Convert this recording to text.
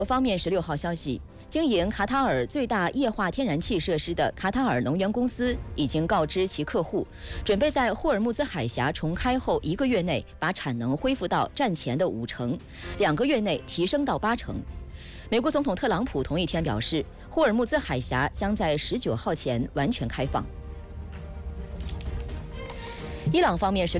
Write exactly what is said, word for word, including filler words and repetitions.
方面十六号消息，经营卡塔尔最大液化天然气设施的卡塔尔能源公司已经告知其客户，准备在霍尔木兹海峡重开后一个月内把产能恢复到战前的五成，两个月内提升到八成。美国总统特朗普同一天表示，霍尔木兹海峡将在十九号前完全开放。伊朗方面十六